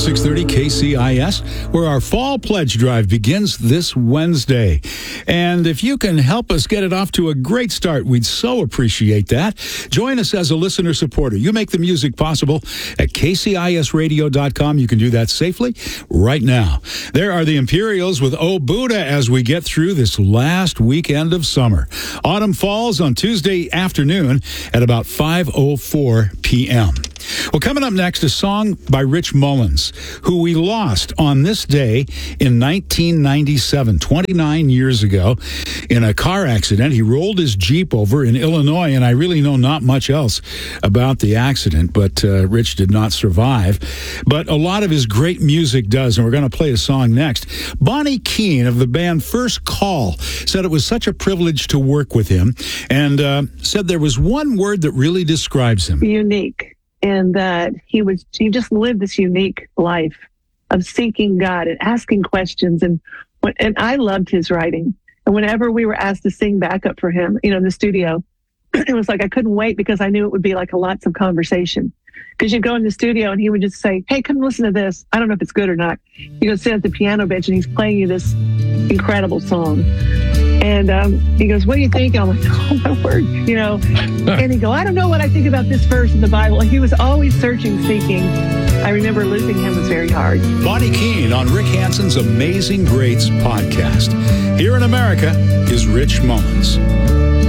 630 KCIS, where our fall pledge drive begins this Wednesday. And if you can help us get it off to a great start, we'd so appreciate that. Join us as a listener supporter. You make the music possible at kcisradio.com. You can do that safely right now. There are the Imperials with Oh Buddha as we get through this last weekend of summer. Autumn falls on Tuesday afternoon at about 5:04 p.m. Well, coming up next, a song by Rich Mullins, who we lost on this day in 1997, 29 years ago, in a car accident. He rolled his Jeep over in Illinois, and I really know not much else about the accident, but Rich did not survive. But a lot of his great music does, and we're going to play a song next. Bonnie Keene of the band First Call said it was such a privilege to work with him, and said there was one word that really describes him. Unique. And that he just lived this unique life of seeking God and asking questions. And I loved his writing. And whenever we were asked to sing backup for him, in the studio, it was like I couldn't wait because I knew it would be like lots of conversation. Because you'd go in the studio and he would just say, "Hey, come listen to this. I don't know if it's good or not." You go sit at the piano bench and he's playing you this incredible song. And he goes, "What do you think?" And I'm like, "Oh, my word," And he go, "I don't know what I think about this verse in the Bible." And he was always searching, seeking. I remember losing him was very hard. Bonnie Keene on Rick Hansen's Amazing Greats podcast. Here in America is Rich Mullins.